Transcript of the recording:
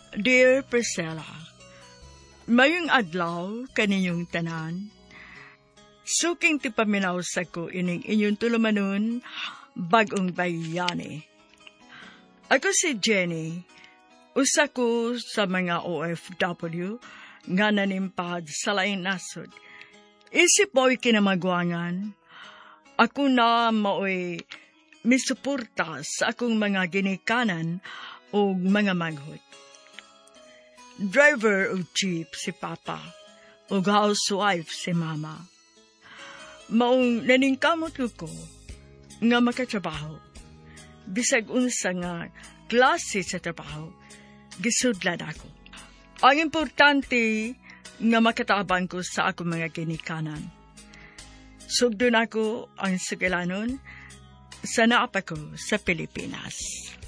Dear Priscilla, mayong adlaw kaninyong tanan. Suking ti paminaw sa ko ining inyong tulumanon bagong bayani. Ako si Jenny, usa ko sa mga OFW nga nanimpad sa laing nasod. Isip mo'y kinamagwangan, ako na mao'y misuporta sa akong mga ginikanan o mga manghod. Driver o jeep si Papa, o housewife si Mama. Maong naningkamot ko nga makatrabaho. Bisag unsa nga klase sa trabaho, gisudlan ako. Ang importante nga makatabang ko sa akong mga ginikanan. Sugdon ako ang sugilanon sa naapa ko sa Pilipinas.